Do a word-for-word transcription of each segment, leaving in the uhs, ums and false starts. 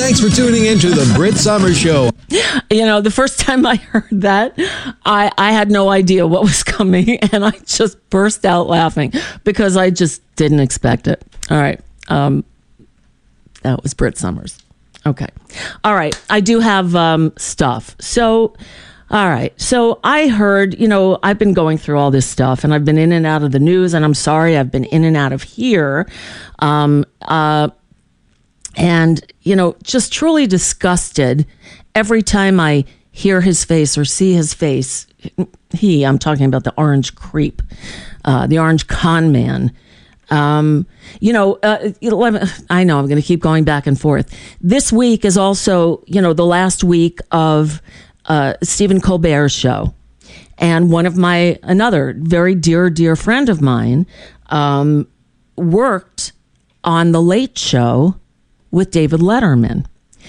Thanks for tuning in to the Brit Somers Show. You know, the first time I heard that, I, I had no idea what was coming, and I just burst out laughing because I just didn't expect it. All right. Um, that was Brit Somers. Okay. All right. I do have um, stuff. So, all right. So I heard, you know, I've been going through all this stuff, and I've been in and out of the news, and I'm sorry, I've been in and out of here. Um, uh, and, you know, just truly disgusted every time I hear his face or see his face. He, I'm talking about the orange creep, uh, the orange con man. Um, you know, uh, I know I'm going to keep going back and forth. This week is also, you know, the last week of uh, Stephen Colbert's show. And one of my, another very dear, dear friend of mine um, worked on The Late Show with David Letterman.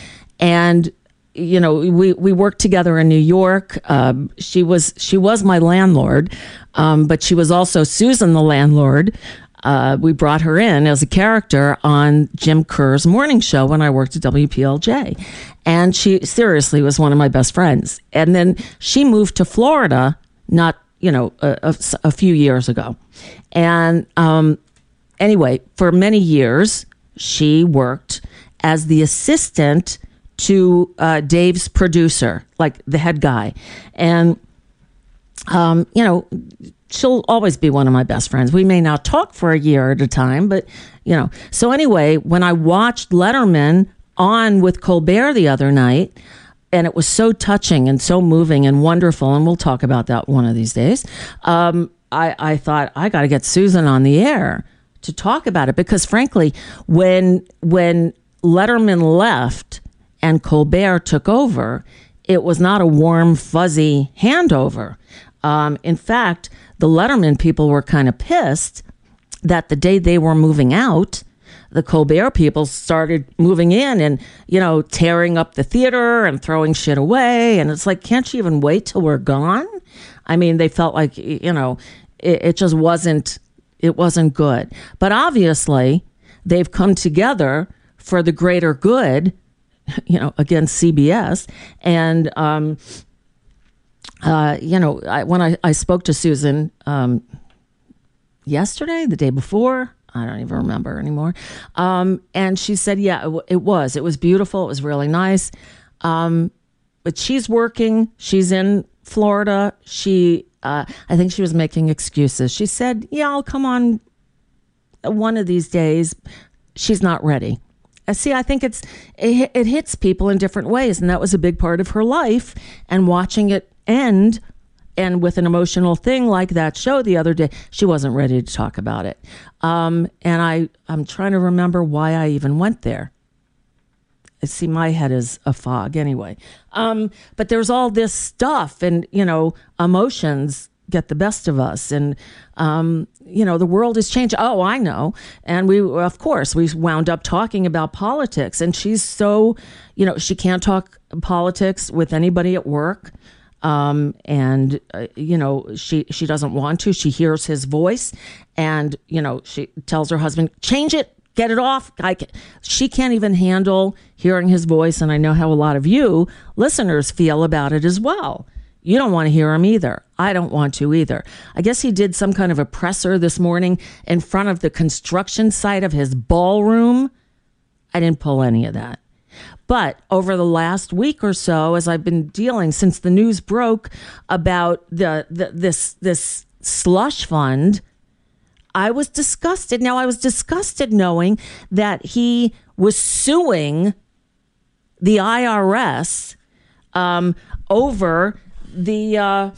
And, you know, we, we worked together in New York. Um, she was she was my landlord, um, but she was also Susan, the landlord. Uh, we brought her in as a character on Jim Kerr's morning show when I worked at W P L J. And she seriously was one of my best friends. And then she moved to Florida, not, you know, a, a, a few years ago. And um, anyway, for many years, she worked as the assistant to uh, Dave's producer, like the head guy. And, um, you know, she'll always be one of my best friends. We may not talk for a year at a time, but, you know. So anyway, when I watched Letterman on with Colbert the other night, and it was so touching and so moving and wonderful, and we'll talk about that one of these days, um, I, I thought, I got to get Susan on the air to talk about it. Because frankly, when when Letterman left and Colbert took over, it was not a warm, fuzzy handover. Um, in fact, the Letterman people were kind of pissed that the day they were moving out, the Colbert people started moving in and, you know, tearing up the theater and throwing shit away. And it's like, can't you even wait till we're gone? I mean, they felt like, you know, it, it just wasn't, it wasn't good. But obviously, they've come together for the greater good, you know, against C B S. And, um, uh, you know, I, when I, I spoke to Susan um, yesterday, the day before, I don't even remember anymore. Um, and she said, yeah, it, w- it was. It was beautiful. It was really nice. Um, but she's working. She's in Florida. She, uh, I think she was making excuses. She said, yeah, I'll come on one of these days. She's not ready. See, I think it's it, it hits people in different ways, and that was a big part of her life. And watching it end, and with an emotional thing like that show the other day, she wasn't ready to talk about it. Um, and I, I'm trying to remember why I even went there. See, my head is a fog anyway. Um, but there's all this stuff, and you know, emotions get the best of us, and um, you know, the world has changed. Oh, I know. And we, of course, we wound up talking about politics, and she's so, you know, she can't talk politics with anybody at work. Um, and, uh, you know, she, she doesn't want to. She hears his voice, and, you know, she tells her husband, change it, get it off. I can. She can't even handle hearing his voice. And I know how a lot of you listeners feel about it as well. You don't want to hear him either. I don't want to either. I guess he did some kind of a presser this morning in front of the construction site of his ballroom. I didn't pull any of that. But over the last week or so, as I've been dealing since the news broke about the, the this this slush fund, I was disgusted. Now, I was disgusted knowing that he was suing the I R S um, over the uh,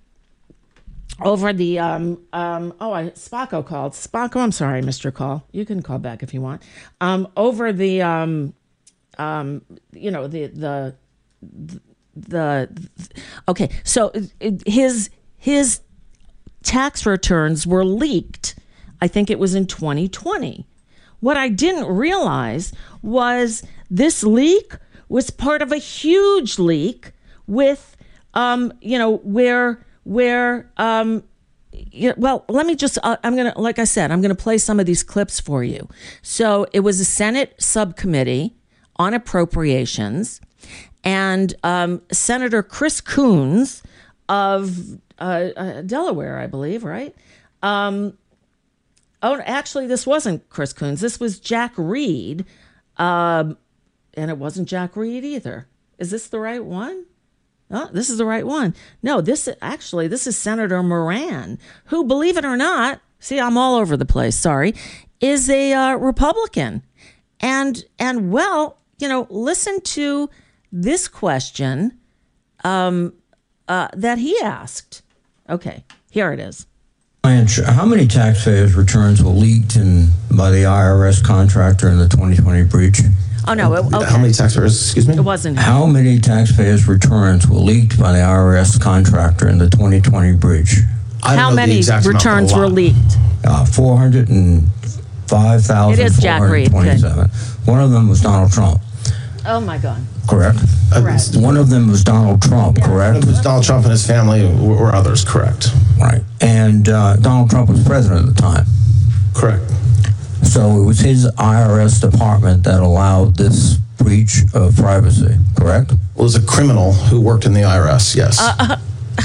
over the um, um, oh, I Spacco called Spacco. I'm sorry, Mister Call. You can call back if you want. Um, over the um, um, you know the the the, the okay. So his his tax returns were leaked. I think it was in twenty twenty. What I didn't realize was this leak was part of a huge leak with, um, you know, where, where, um, you know, well, let me just, uh, I'm going to, like I said, I'm going to play some of these clips for you. So it was a Senate subcommittee on appropriations, and um, Senator Chris Coons of uh, uh, Delaware, I believe, right? Um, oh, actually, this wasn't Chris Coons. This was Jack Reed, um, and it wasn't Jack Reed either. Is this the right one? Oh, this is the right one. No, this actually, this is Senator Moran, who, believe it or not, see, I'm all over the place, sorry, is a uh, Republican. And, and well, you know, listen to this question um, uh, that he asked. Okay, here it is. How many taxpayers' returns were leaked in by the I R S contractor in the twenty twenty breach? Oh, no. It, okay. How many taxpayers, excuse me? It wasn't him. How many taxpayers' returns were leaked by the I R S contractor in the twenty twenty breach? I don't How know the many exact amount, returns but a were lot. leaked? Uh, four hundred five thousand four hundred twenty-seven. One of them was Donald Trump, Oh, my God. correct? Correct. One of them was Donald Trump, correct? It was Donald Trump and his family or or others, correct? Right. And uh, Donald Trump was president at the time. Correct. So it was his I R S department that allowed this breach of privacy, correct? Well, it was a criminal who worked in the I R S, yes. Uh,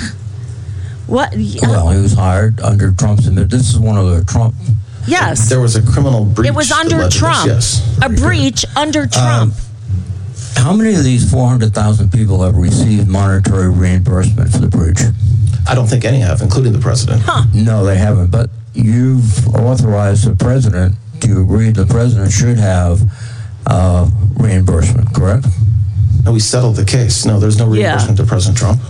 What? Yeah. Well, he was hired under Trump's. This is one of the Trump. Yes. There was a criminal breach. It was under alleged Trump. against- Yes. A breach under Trump. How many of these four hundred thousand people have received monetary reimbursement for the breach? I don't think any have, including the president. Huh. No, they haven't. But you've authorized the president. Do you agree the president should have uh, reimbursement, correct? No, we settled the case. No, there's no Yeah. reimbursement to President Trump.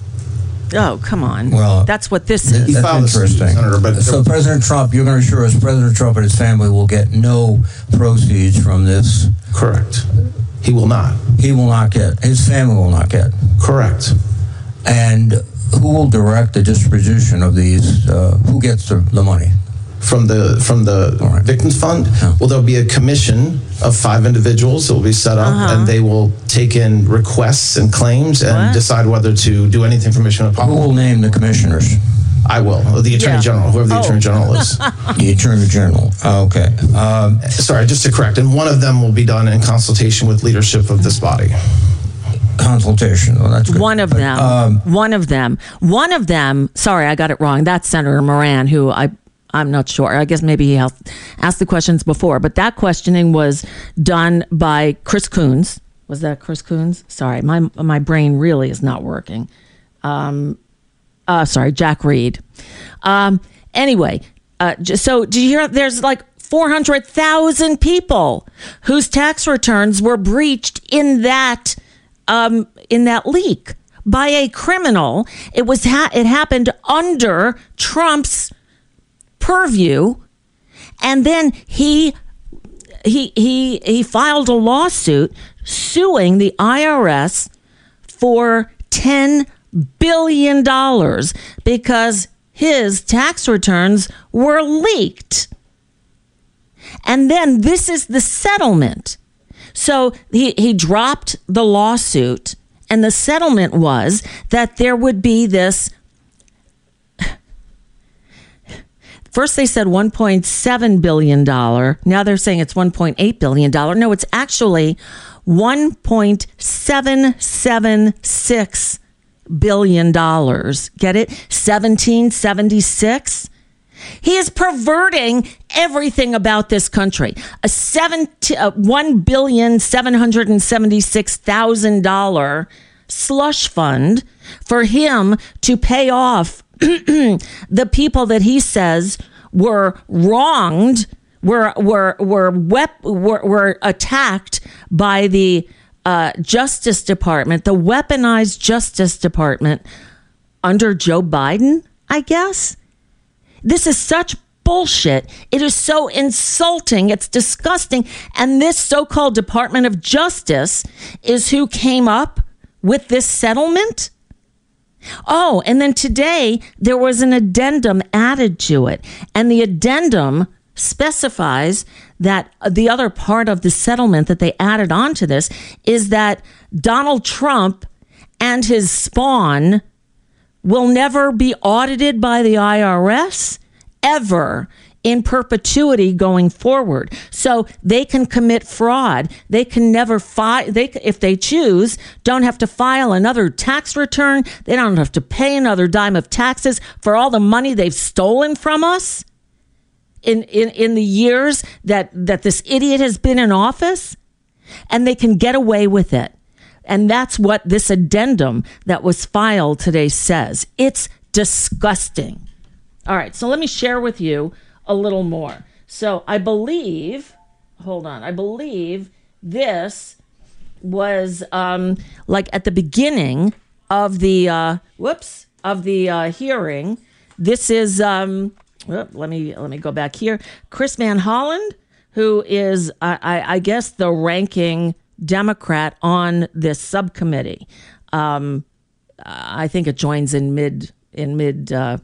Oh, come on. Well, that's what this Th- is. He That's filed a suit, interesting. Senator, but so President Trump, you're going to assure us President Trump and his family will get no proceeds from this? Correct. He will not. He will not get. His family will not get. Correct. And who will direct the distribution of these? Uh, who gets the, the money? From the from the All right. Victims Fund, Yeah. well, there'll be a commission of five individuals that will be set up, Uh-huh. and they will take in requests and claims and What? decide whether to do anything for Mission Who Apollo. will name the commissioners? I will. The Attorney Yeah. General, whoever the Oh. Attorney General is. The Attorney General. Okay. Um, Sorry, just to correct, and one of them will be done in consultation with leadership of this body. consultation. Well, that's good. One of But, them. um, one of them. One of them. Sorry, I got it wrong. That's Senator Moran, who I. I'm not sure. I guess maybe he asked, asked the questions before, but that questioning was done by Chris Coons. Was that Chris Coons? Sorry, my my brain really is not working. Um, uh, sorry, Jack Reed. Um, anyway, uh, j- so do you hear? There's like four hundred thousand people whose tax returns were breached in that um, in that leak by a criminal. It was ha- it happened under Trump's purview, and then he he he he filed a lawsuit suing the I R S for ten billion dollars because his tax returns were leaked. And then this is the settlement. So he, he dropped the lawsuit, and the settlement was that there would be this. First, they said one point seven billion dollars. Now they're saying it's one point eight billion dollars. No, it's actually one point seven seven six billion dollars. Get it? seventeen seventy-six. He is perverting everything about this country. A seventy, uh, one billion seven hundred seventy-six thousand dollars slush fund for him to pay off the people that he says were wronged, were were were wep- were, were attacked by the uh, Justice Department, the weaponized Justice Department under Joe Biden, I guess. This is such bullshit. It is so insulting. It's disgusting. And this so-called Department of Justice is who came up with this settlement. Oh, and then today there was an addendum added to it. And the addendum specifies that the other part of the settlement that they added onto this is that Donald Trump and his spawn will never be audited by the I R S ever in perpetuity going forward. So they can commit fraud. They can never file, they, if they choose, don't have to file another tax return. They don't have to pay another dime of taxes for all the money they've stolen from us in, in, in the years that, that this idiot has been in office. And they can get away with it. And that's what this addendum that was filed today says. It's disgusting. All right, so let me share with you a little more. So I believe, hold on, I believe this was um, like at the beginning of the, uh, whoops, of the uh, hearing. This is, um, whoop, let me let me go back here. Chris Van Hollen, who is, I, I, I guess, the ranking Democrat on this subcommittee. Um, I think it joins in mid in mid uh,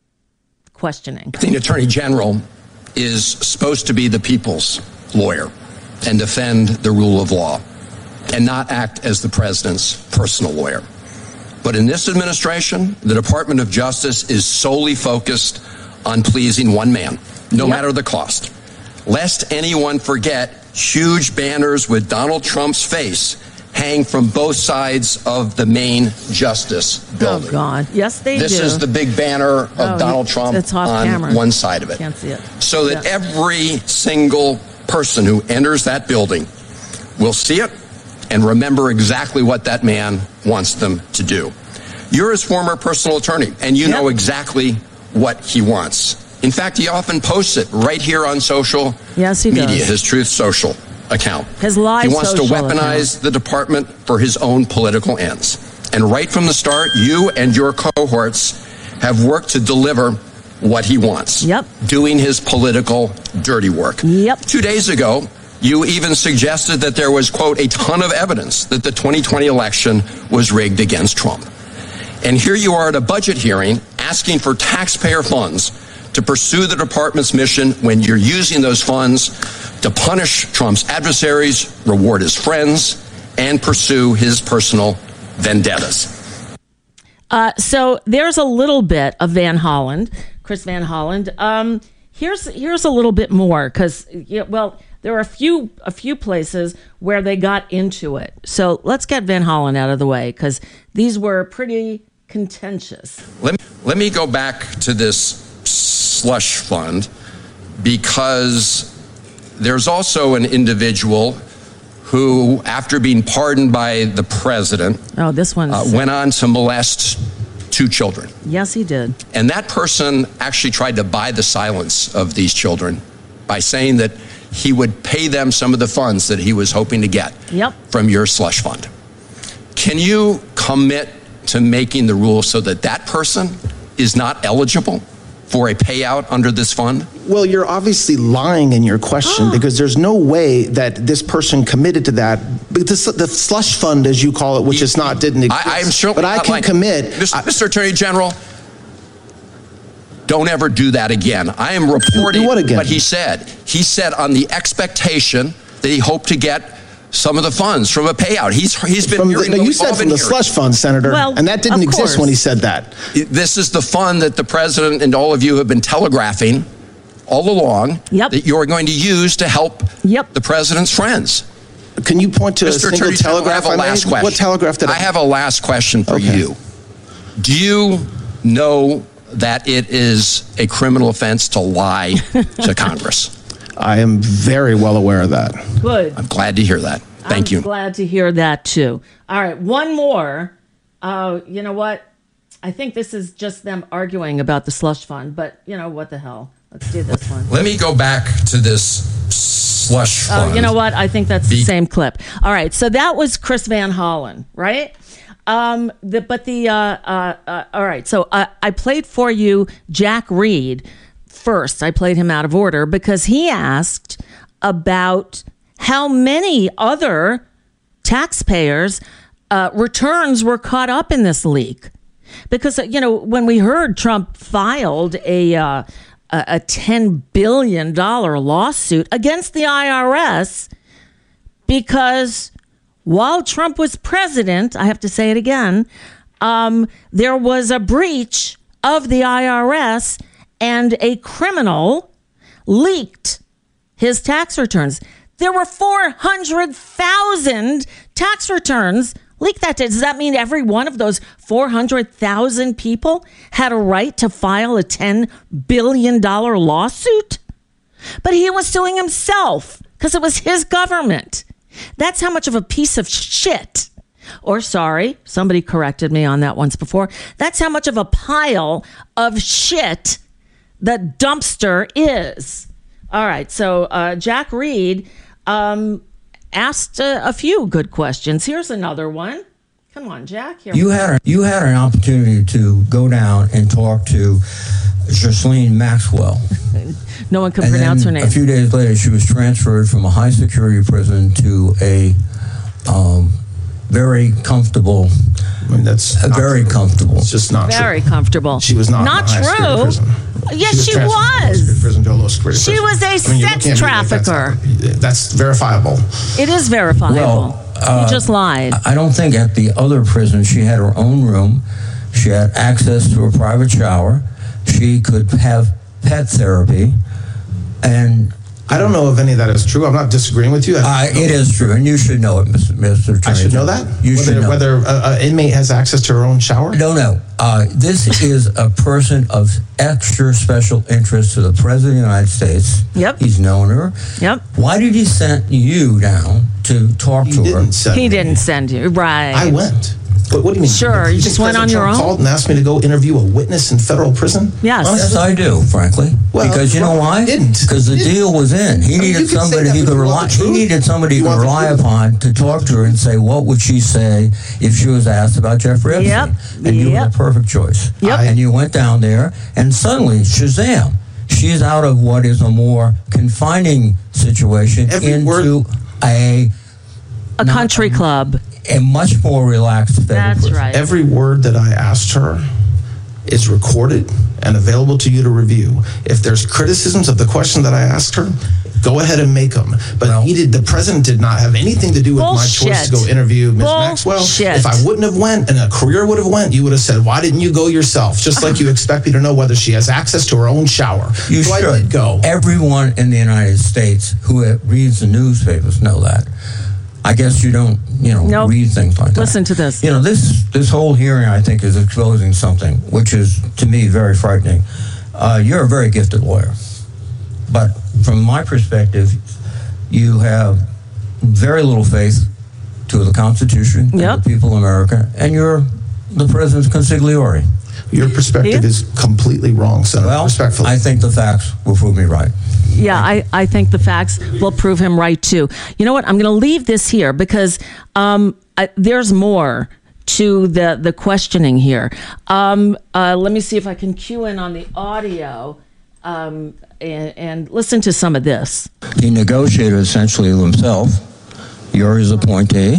questioning. The Attorney General is supposed to be the people's lawyer and defend the rule of law and not act as the president's personal lawyer. But in this administration, the Department of Justice is solely focused on pleasing one man, no yep. matter the cost. Lest anyone forget, huge banners with Donald Trump's face hang from both sides of the main Justice building. Oh, God. Yes, they this do. This is the big banner of oh, Donald Trump it's off on camera. one side of it. Can't see it. So that yeah. every single person who enters that building will see it and remember exactly what that man wants them to do. You're his former personal attorney, and you yep. know exactly what he wants. In fact, he often posts it right here on social yes, he media, does. his Truth Social account. His live He wants to social weaponize account. the department for his own political ends. And right from the start, you and your cohorts have worked to deliver what he wants. Yep. Doing his political dirty work. Yep. Two days ago, you even suggested that there was, quote, a ton of evidence that the twenty twenty election was rigged against Trump. And here you are at a budget hearing asking for taxpayer funds to pursue the department's mission when you're using those funds to punish Trump's adversaries, reward his friends, and pursue his personal vendettas. Uh, so there's a little bit of Van Hollen, Chris Van Hollen. Um, here's here's a little bit more because, you know, well, there are a few a few places where they got into it. So let's get Van Hollen out of the way because these were pretty contentious. Let me, let me go back to this slush fund because there's also an individual who, after being pardoned by the president, oh, this one uh, went on to molest two children. Yes, he did. And that person actually tried to buy the silence of these children by saying that he would pay them some of the funds that he was hoping to get yep. from your slush fund. Can you commit to making the rules so that that person is not eligible for a payout under this fund? Well, you're obviously lying in your question because there's no way that this person committed to that. But the, the slush fund, as you call it, which is not, didn't exist. I, I'm sure, but I can like, commit. Mister I, Mister Attorney General, don't ever do that again. I am reporting what, again? what he said. He said on the expectation that he hoped to get some of the funds from a payout. He's he's been from hearing the, no, you said from the hearings. slush fund, Senator, well, and that didn't exist when he said that. This is the fund that the president and all of you have been telegraphing all along yep. that you're going to use to help yep. the president's friends. Can you point to Mister a single Attorney telegraph General, I have a I last made? question. What telegraph did I? I have a last question for okay. you. Do you know that it is a criminal offense to lie to Congress? I am very well aware of that. Good. I'm glad to hear that. Thank I'm you. Glad to hear that too. All right, one more. Uh, you know what? I think this is just them arguing about the slush fund, but you know what the hell? Let's do this one. Let me go back to this slush fund. Oh, you know what? I think that's the same clip. All right, so that was Chris Van Hollen, right? Um, the, but the uh, uh, uh, all right. So uh, I played for you Jack Reed first. I played him out of order because he asked about how many other taxpayers' uh, returns were caught up in this leak. Because, you know, when we heard Trump filed a uh, a ten billion dollars lawsuit against the I R S because while Trump was president, I have to say it again, um, there was a breach of the I R S and a criminal leaked his tax returns. There were four hundred thousand tax returns leaked that day. Does that mean every one of those four hundred thousand people had a right to file a ten billion dollars lawsuit? But he was suing himself because it was his government. That's how much of a piece of shit. Or sorry, somebody corrected me on that once before. That's how much of a pile of shit the dumpster is. All right, so uh, Jack Reed um, asked a, a few good questions. Here's another one. Come on, Jack. Here You had a, you had an opportunity to go down and talk to Ghislaine Maxwell. No one can And pronounce her then name. a few days later, she was transferred from a high security prison to a um, very comfortable, I mean, that's a not very true. comfortable. It's just not Very true. comfortable. She was not Not in a high security true. prison. Yes, she transferred from a low was. security prison to a low security She prison. was a I mean, you're sex looking at me like trafficker. That's, that's verifiable. It is verifiable. Well, uh, you just lied. I don't think at the other prison she had her own room. She had access to a private shower. She could have pet therapy, and I don't know if any of that is true. I'm not disagreeing with you. I, uh, it is true, and you should know it, Mister Mister Attorney I should know General. that? You whether, should know. Whether an inmate has access to her own shower? No, no. Uh, this is a person of extra special interest to the President of the United States. Yep. He's known her. Yep. Why did he send you down to talk He to her? didn't send He me. didn't send you. Right. I went. But what do you mean? Sure, you think just went on President your Trump own? Called and asked me to go interview a witness in federal prison? Yes. Yes, I do, frankly. Well, because you know well, why? he didn't. Because the He didn't. deal was in. He I mean, you needed can say somebody that, he but could you rely. want the He truth? needed somebody he You could want the rely truth? upon to talk to her and say what would she say if she was asked about Jeffrey Epstein. Yep. And you were Yep. the perfect choice. Yep. And you went down there, and suddenly, shazam! She's out of what is a more confining situation Every into word- a a country club. a much more relaxed federal That's prison. right. Every word that I asked her is recorded and available to you to review. If there's criticisms of the question that I asked her, go ahead and make them. But Well- he did. The president did not have anything to do with Bullshit. my choice to go interview Miz Maxwell. Bullshit. If I wouldn't have went and a career would have went, you would have said, "Why didn't you go yourself?" Just like you expect me to know whether she has access to her own shower. You so should. I did go. Everyone in the United States who reads the newspapers know that. I guess you don't, you know, Nope. read things like that. Listen to this. You know, this this whole hearing, I think, is exposing something which is, to me, very frightening. Uh, you're a very gifted lawyer, but from my perspective, you have very little faith to the Constitution Yep. and the people of America, and you're the president's consigliere. Your perspective Yeah. is completely wrong, Senator. Well, Respectfully. I think the facts will prove me right. Yeah, I, I think the facts will prove him right too. You know what? I'm going to leave this here because um, I, there's more to the, the questioning here. Um, uh, let me see if I can cue in on the audio um, and, and listen to some of this. He negotiated essentially himself. You're his appointee.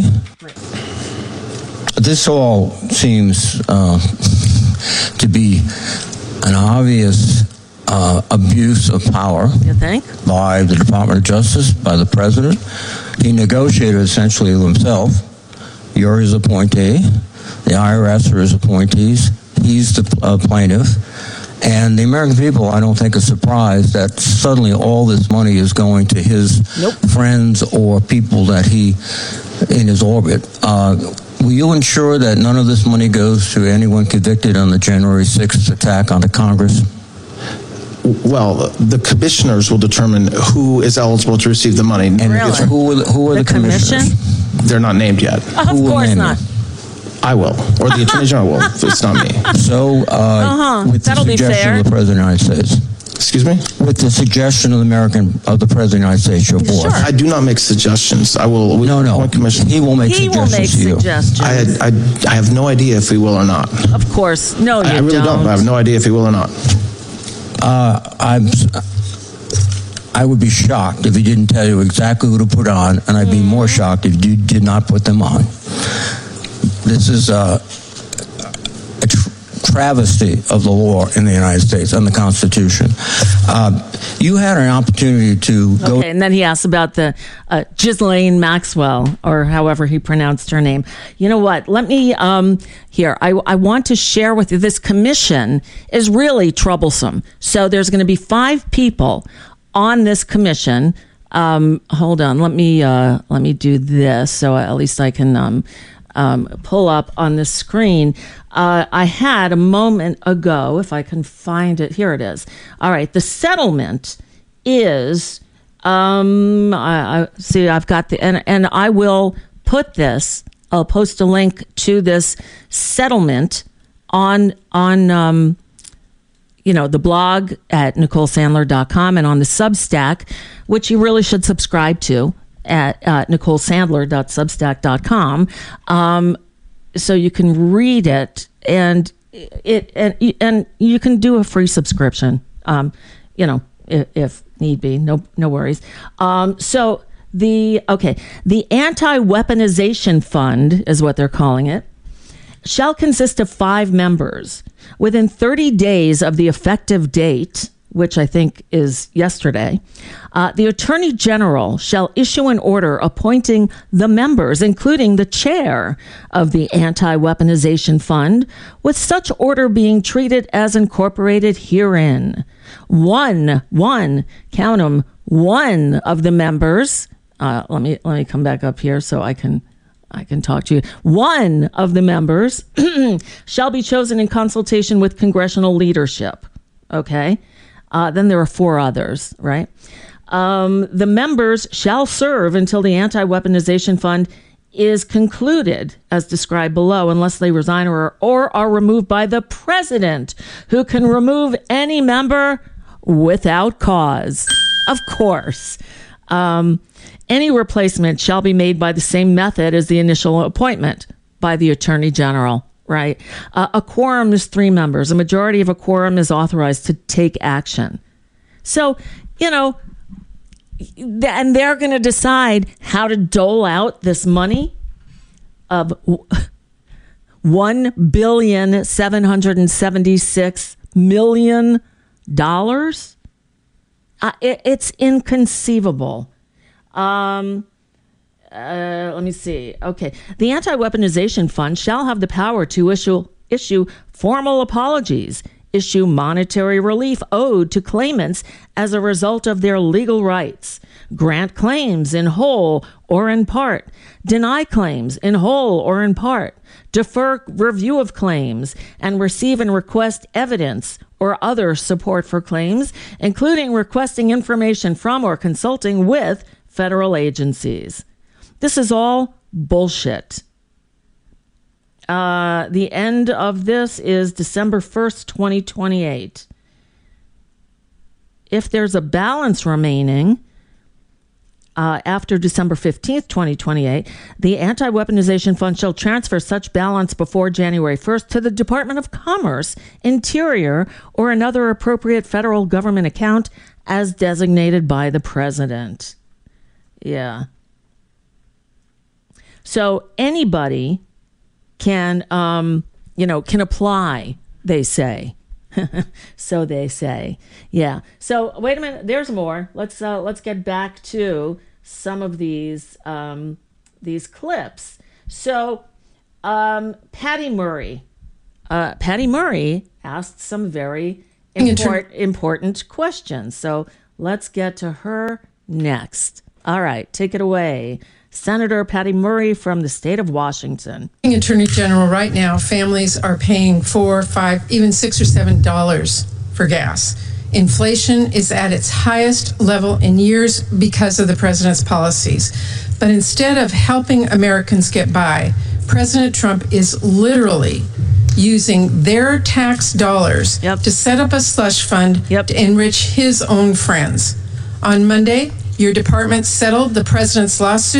This all seems uh, to be an obvious uh, abuse of power You think? by the Department of Justice, by the president. He negotiated essentially himself. You're his appointee. The I R S are his appointees. He's the uh, plaintiff. And the American people, I don't think, are surprised that suddenly all this money is going to his Nope. friends or people that he, in his orbit. Uh, will you ensure that none of this money goes to anyone convicted on the January sixth attack on the Congress? Well, the commissioners will determine who is eligible to receive the money. And Really? who are the, who are the, The commission? commissioners? They're not named yet. Of Who will course name not. them? I will, or the Attorney General will. If it's not me. So, uh, Uh-huh. with the That'll be suggestion fair. of the President of the United States, Excuse me? with the suggestion of the American of the President of the United States, your boss. Sure. I do not make suggestions. I will. we No, no. appoint commission. He will make He will suggestions make to you. suggestions. I, had, I, I have no idea if he will or not. Of course. No, you I, I really don't. I have no idea if he will or not. Uh, I'm. I would be shocked if he didn't tell you exactly who to put on, and I'd be Mm-hmm. more shocked if you did not put them on. This is a, a tr- travesty of the law in the United States and the Constitution. Uh, you had an opportunity to go. Okay, and then he asked about the uh, Ghislaine Maxwell, or however he pronounced her name. You know what? Let me, um, here, I, I want to share with you, this commission is really troublesome. So there's going to be five people on this commission. Um, hold on, let me uh, let me do this so at least I can um, um, pull up on the screen. Uh, I had a moment ago, if I can find it. Here it is. All right, the settlement is. Um, I, I see. I've got the and and I will put this. I'll post a link to this settlement on on. Um, you know, the blog at Nicole Sandler dot com and on the Substack, which you really should subscribe to at uh, Nicole Sandler dot substack dot com. Um, so you can read it and it and, and you can do a free subscription, um, you know, if, if need be. No, no worries. Um, so the, okay, the Anti-Weaponization Fund is what they're calling it, shall consist of five members. Within thirty days of the effective date, which I think is yesterday, uh, the Attorney General shall issue an order appointing the members, including the chair of the Anti-Weaponization Fund, with such order being treated as incorporated herein. One, one, count them, one of the members, uh, let me let me come back up here so I can I can talk to you. One of the members shall be chosen in consultation with congressional leadership. Okay. Uh, then there are four others, right? Um, the members shall serve until the Anti-Weaponization Fund is concluded, as described below, unless they resign or, or are removed by the president, who can remove any member without cause. Of course. Um, Any replacement shall be made by the same method as the initial appointment by the Attorney General, right? Uh, a quorum is three members. A majority of a quorum is authorized to take action. So, you know, th- and they're going to decide how to dole out this money of one billion seven hundred seventy-six million dollars. Uh, it, it's inconceivable. Um, uh, let me see. Okay. The Anti-Weaponization Fund shall have the power to issue issue formal apologies, issue monetary relief owed to claimants as a result of their legal rights, grant claims in whole or in part, deny claims in whole or in part, defer review of claims, and receive and request evidence or other support for claims, including requesting information from or consulting with federal agencies. This is all bullshit. Uh, the end of this is December first, twenty twenty-eight. If there's a balance remaining uh, after December fifteenth, twenty twenty-eight, the Anti-Weaponization Fund shall transfer such balance before January first to the Department of Commerce, Interior, or another appropriate federal government account as designated by the president. Yeah. So anybody can, um, you know, can apply, they say. So they say. Yeah. So wait a minute. There's more. Let's uh, let's get back to some of these um, these clips. So um, Patty Murray, uh, Patty Murray asked some very import, important questions. So let's get to her next. All right, take it away. Senator Patty Murray from the state of Washington. Attorney General, right now, families are paying four, five, even six or seven dollars for gas. Inflation is at its highest level in years because of the president's policies. But instead of helping Americans get by, President Trump is literally using their tax dollars yep. to set up a slush fund yep. to enrich his own friends. On Monday, your department settled the president's lawsuit